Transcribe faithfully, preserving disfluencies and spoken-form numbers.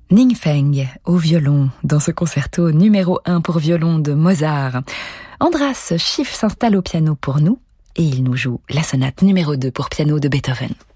Ning Feng au violon dans ce concerto numéro un pour violon de Mozart. Andras Schiff s'installe au piano pour nous et il nous joue la sonate numéro deux pour piano de Beethoven.